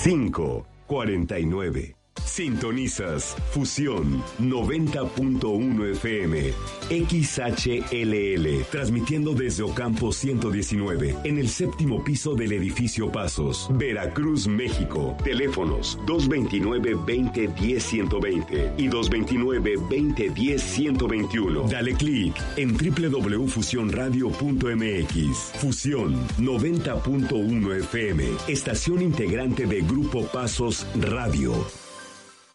549. Sintonizas Fusión 90.1 FM XHLL, transmitiendo desde Ocampo 119, en el séptimo piso del edificio Pasos, Veracruz, México. Teléfonos 229-2010-120 y 229-2010-121. Dale clic en www.fusionradio.mx. Fusión 90.1 FM, estación integrante de Grupo Pasos Radio.